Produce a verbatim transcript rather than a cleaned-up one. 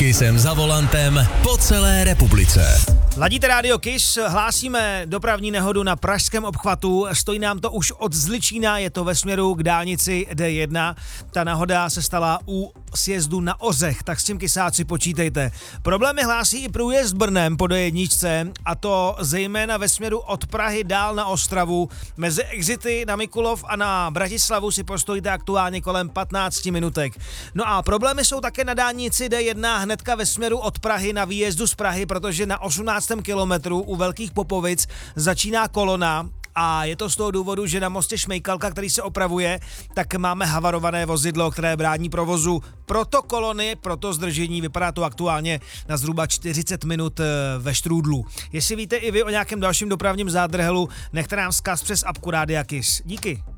Kissem za volantem po celé republice. Ladíte rádio Kiss, hlásíme dopravní nehodu na pražském obchvatu, stojí nám to už od Zličína, je to ve směru k dálnici D jedna. Ta nehoda se stala u sjezdu na Ořech, tak s tím kysáci počítejte. Problémy hlásí i průjezd Brnem po D jedna, a to zejména ve směru od Prahy dál na Ostravu. Mezi exity na Mikulov a na Bratislavu si postojíte aktuálně kolem patnáct minutek. No a problémy jsou také na dálnici D jedna hnedka ve směru od Prahy na výjezdu z Prahy, protože na osmnáctém kilometru u Velkých Popovic začíná kolona. A je to z toho důvodu, že na mostě Šmejkalka, který se opravuje, tak máme havarované vozidlo, které brání provozu. Proto kolony, proto zdržení, vypadá to aktuálně na zhruba čtyřicet minut ve Štrůdlu. Jestli víte i vy o nějakém dalším dopravním zádrhelu, nechte nám vzkaz přes apku Rádia Kiss. Díky.